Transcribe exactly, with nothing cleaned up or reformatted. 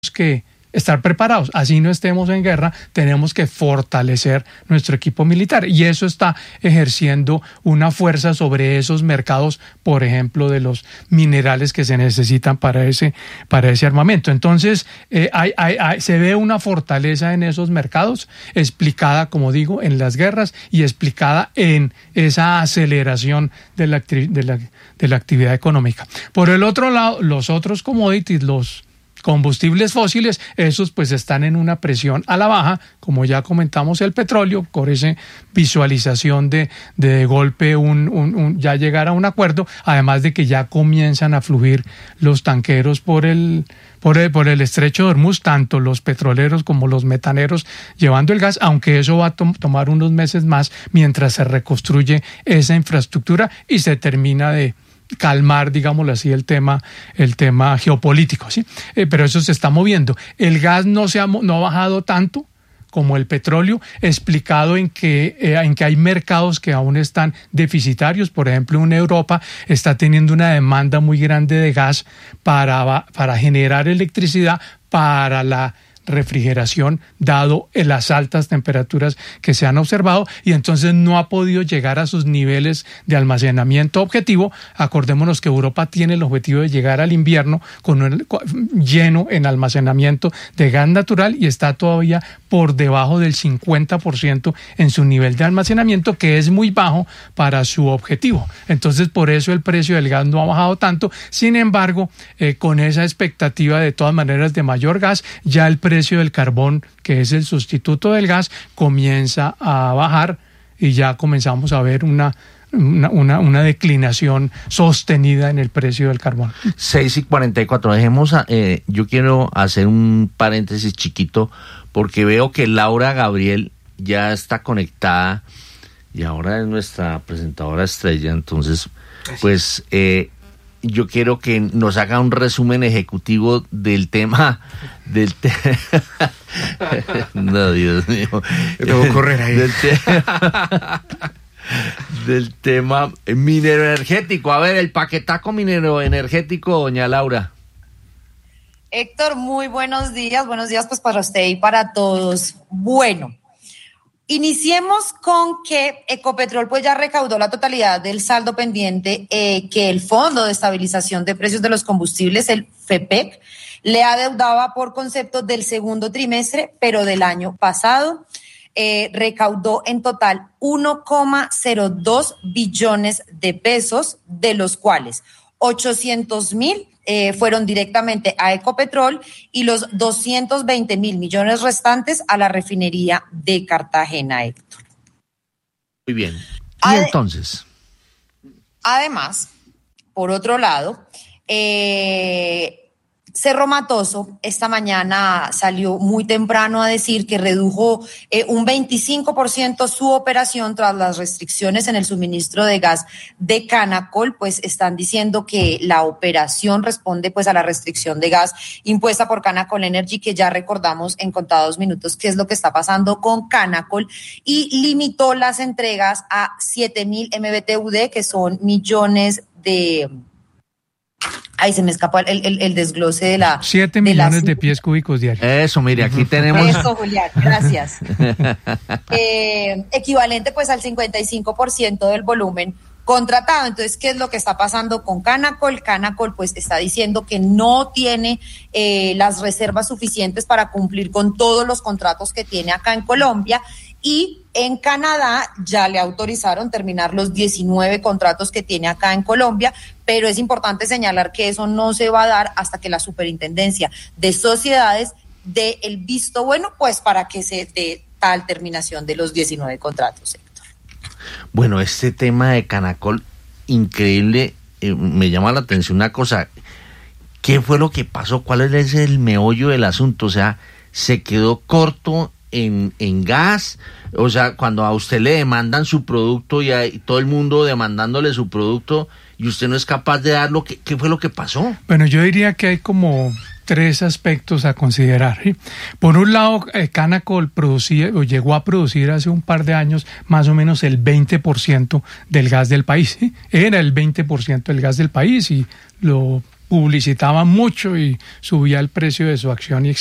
que estar preparados, así no estemos en guerra, tenemos que fortalecer nuestro equipo militar y eso está ejerciendo una fuerza sobre esos mercados, por ejemplo, de los minerales que se necesitan para ese, para ese armamento. Entonces, eh, hay, hay, hay, se ve una fortaleza en esos mercados, explicada, como digo, en las guerras y explicada en esa aceleración de la, de la, de la actividad económica. Por el otro lado, los otros commodities, los combustibles fósiles, esos pues están en una presión a la baja, como ya comentamos el petróleo, por esa visualización de, de golpe un, un, un, ya llegar a un acuerdo, además de que ya comienzan a fluir los tanqueros por el, por el, por el estrecho de Hormuz, tanto los petroleros como los metaneros llevando el gas, aunque eso va a to- tomar unos meses más mientras se reconstruye esa infraestructura y se termina de calmar, digámoslo así, el tema, el tema geopolítico, ¿sí? Eh, pero eso se está moviendo. El gas no se ha, no ha bajado tanto como el petróleo, explicado en que, eh, en que hay mercados que aún están deficitarios. Por ejemplo, en Europa está teniendo una demanda muy grande de gas para, para generar electricidad para la refrigeración, dado en las altas temperaturas que se han observado, y entonces no ha podido llegar a sus niveles de almacenamiento objetivo. Acordémonos que Europa tiene el objetivo de llegar al invierno con un, lleno en almacenamiento de gas natural y está todavía por debajo del cincuenta por ciento en su nivel de almacenamiento, que es muy bajo para su objetivo. Entonces, por eso el precio del gas no ha bajado tanto. Sin embargo, eh, con esa expectativa de todas maneras de mayor gas, ya el precio del carbón, que es el sustituto del gas, comienza a bajar y ya comenzamos a ver una Una, una, una declinación sostenida en el precio del carbón. seis y cuarenta y cuatro, dejemos, a, eh, yo quiero hacer un paréntesis chiquito, porque veo que Laura Gabriel ya está conectada y ahora es nuestra presentadora estrella, entonces, pues, eh, yo quiero que nos haga un resumen ejecutivo del tema, del tema, no, Dios mío, debo correr ahí. Del tema... del tema minero energético. A ver, el paquetaco minero energético, doña Laura. Héctor, muy buenos días, buenos días pues para usted y para todos. Bueno, iniciemos con que Ecopetrol pues ya recaudó la totalidad del saldo pendiente eh, que el Fondo de Estabilización de Precios de los Combustibles, el FEPEC, le adeudaba por concepto del segundo trimestre, pero del año pasado. Eh, recaudó en total uno coma cero dos billones de pesos, de los cuales ochocientos mil eh, fueron directamente a Ecopetrol y los doscientos veinte mil millones restantes a la refinería de Cartagena, Héctor. Muy bien. ¿Y Ade- entonces? Además, por otro lado, eh, Cerro Matoso esta mañana salió muy temprano a decir que redujo eh, un veinticinco por ciento su operación tras las restricciones en el suministro de gas de Canacol. Pues están diciendo que la operación responde pues a la restricción de gas impuesta por Canacol Energy, que ya recordamos en contados minutos qué es lo que está pasando con Canacol, y limitó las entregas a siete mil M B T U D, que son millones de... Ahí se me escapó el, el, el desglose de la... Siete de millones la... de pies cúbicos diarios. Eso, mire, aquí tenemos... Eso, Julián, gracias. eh, equivalente pues al cincuenta y cinco por ciento del volumen contratado. Entonces, ¿qué es lo que está pasando con Canacol? Canacol pues está diciendo que no tiene eh, las reservas suficientes para cumplir con todos los contratos que tiene acá en Colombia, y en Canadá ya le autorizaron terminar los diecinueve contratos que tiene acá en Colombia, pero es importante señalar que eso no se va a dar hasta que la Superintendencia de Sociedades dé el visto bueno, pues para que se dé tal terminación de los diecinueve contratos, Héctor. Bueno, este tema de Canacol, increíble, eh, me llama la atención una cosa. ¿Qué fue lo que pasó? ¿Cuál es el meollo del asunto? O sea, se quedó corto en, en gas. O sea, cuando a usted le demandan su producto y hay todo el mundo demandándole su producto y usted no es capaz de darlo, ¿qué, qué fue lo que pasó? Bueno, yo diría que hay como tres aspectos a considerar, ¿sí? Por un lado, eh, Canacol producía o llegó a producir hace un par de años más o menos el veinte por ciento del gas del país, ¿sí? Era el veinte por ciento del gas del país y lo publicitaba mucho y subía el precio de su acción y